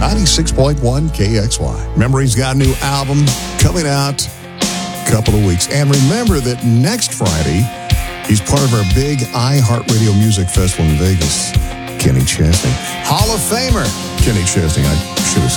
96.1 KXY. Remember, he's got a new album coming out a couple of weeks. And remember that next Friday, he's part of our big iHeartRadio Music Festival in Vegas. Kenny Chesney. Hall of Famer Kenny Chesney. I should have